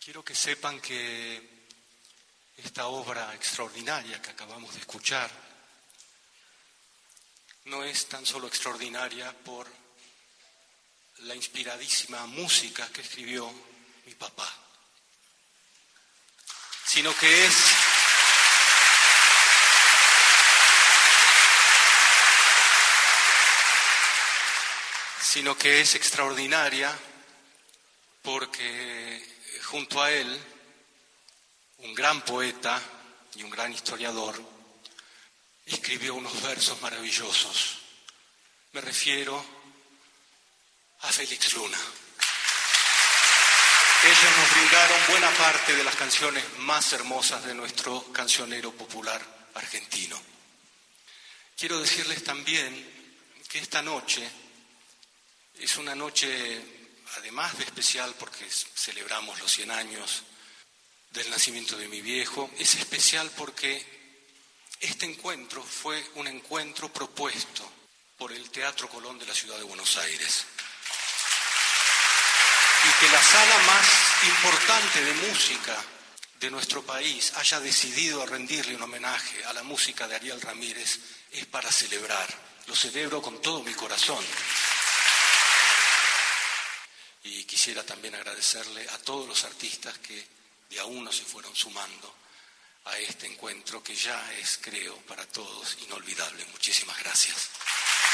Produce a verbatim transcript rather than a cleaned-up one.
Quiero que sepan que esta obra extraordinaria que acabamos de escuchar no es tan solo extraordinaria por la inspiradísima música que escribió mi papá, sino que es sino que es extraordinaria porque junto a él, un gran poeta y un gran historiador, escribió unos versos maravillosos. Me refiero a Félix Luna. Ellos nos brindaron buena parte de las canciones más hermosas de nuestro cancionero popular argentino. Quiero decirles también que esta noche es una noche, además de especial porque celebramos los cien años del nacimiento de mi viejo, es especial porque este encuentro fue un encuentro propuesto por el Teatro Colón de la Ciudad de Buenos Aires. Y que la sala más importante de música de nuestro país haya decidido rendirle un homenaje a la música de Ariel Ramírez es para celebrar. Lo celebro con todo mi corazón. Y quisiera también agradecerle a todos los artistas que de a uno se fueron sumando a este encuentro que ya es, creo, para todos inolvidable. Muchísimas gracias.